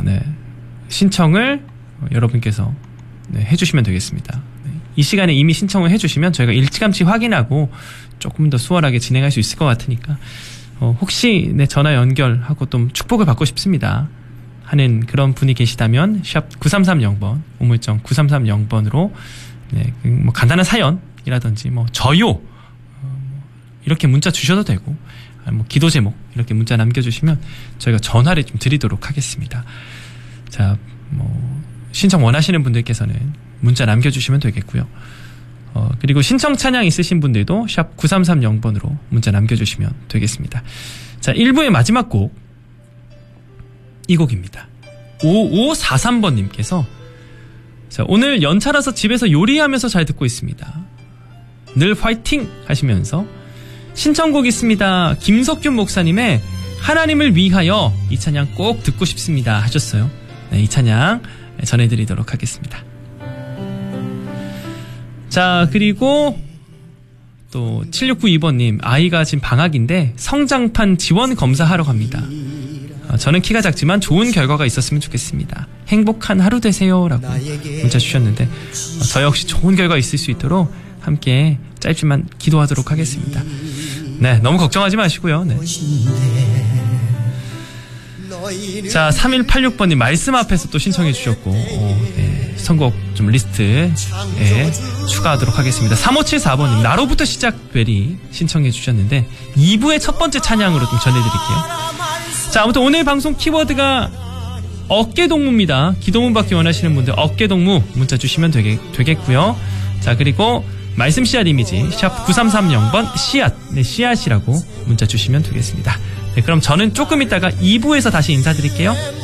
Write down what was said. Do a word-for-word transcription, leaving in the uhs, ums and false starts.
네, 신청을 여러분께서 네, 해주시면 되겠습니다. 네, 이 시간에 이미 신청을 해주시면 저희가 일찌감치 확인하고 조금 더 수월하게 진행할 수 있을 것 같으니까 어, 혹시 네, 전화 연결하고 좀 축복을 받고 싶습니다 하는 그런 분이 계시다면 샵 구삼삼공 번 우물정 구삼삼공 번으로 네, 뭐 간단한 사연이라든지 뭐 저요 어, 뭐 이렇게 문자 주셔도 되고 뭐 기도 제목 이렇게 문자 남겨주시면 저희가 전화를 좀 드리도록 하겠습니다. 자, 뭐 신청 원하시는 분들께서는 문자 남겨주시면 되겠고요. 어, 그리고 신청 찬양 있으신 분들도 샵 구삼삼공 번으로 문자 남겨주시면 되겠습니다. 자, 일 부의 마지막 곡 이 곡입니다. 오오사삼 번님께서 자, 오늘 연차라서 집에서 요리하면서 잘 듣고 있습니다. 늘 화이팅 하시면서 신청곡 있습니다. 김석균 목사님의 하나님을 위하여 이 찬양 꼭 듣고 싶습니다 하셨어요. 네, 이 찬양 전해드리도록 하겠습니다. 자, 그리고 또 칠육구이 번님 아이가 지금 방학인데 성장판 지원 검사하러 갑니다. 어, 저는 키가 작지만 좋은 결과가 있었으면 좋겠습니다. 행복한 하루 되세요 라고 문자 주셨는데 어, 저 역시 좋은 결과 있을 수 있도록 함께 짧지만 기도하도록 하겠습니다. 네, 너무 걱정하지 마시고요. 네. 자, 삼일팔육 번님 말씀 앞에서 또 신청해 주셨고 어, 네, 선곡 좀 리스트에 추가하도록 하겠습니다. 삼오칠사 번님 나로부터 시작되리 신청해 주셨는데 이 부의 첫 번째 찬양으로 좀 전해드릴게요. 자, 아무튼 오늘 방송 키워드가 어깨동무입니다. 기도문 받기 원하시는 분들 어깨동무 문자 주시면 되겠, 되겠고요. 자, 그리고 말씀 씨앗 이미지 샵 구삼삼공 번 씨앗 네, 씨앗이라고 문자 주시면 되겠습니다. 네, 그럼 저는 조금 있다가 이 부에서 다시 인사드릴게요.